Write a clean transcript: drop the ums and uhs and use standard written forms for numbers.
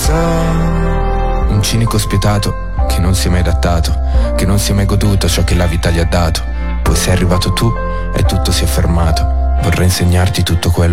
Un cinico spietato che non si è mai adattato, che non si è mai goduto ciò che la vita gli ha dato. Poi sei arrivato tu e tutto si è fermato. Vorrei insegnarti tutto quello